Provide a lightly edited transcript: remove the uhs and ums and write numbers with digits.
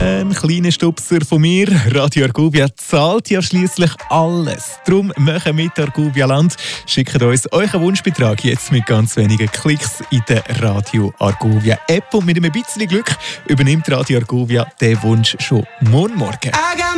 Ein kleiner Stupser von mir. Radio Argovia zahlt ja schliesslich alles. Darum machen mit Argovia Land. Schickt uns euren Wunschbetrag jetzt mit ganz wenigen Klicks in der Radio Argovia App. Und mit einem bisschen Glück übernimmt Radio Argovia den Wunsch schon morgen.